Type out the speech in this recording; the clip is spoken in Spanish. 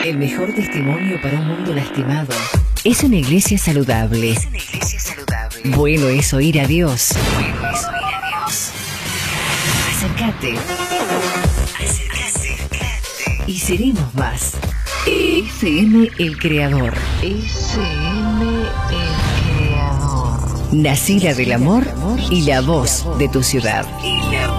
El mejor testimonio para un mundo lastimado es una iglesia saludable. Bueno es oír a Dios. Acércate. Y seremos más. SM El Creador. Nacida del amor y la voz de tu ciudad.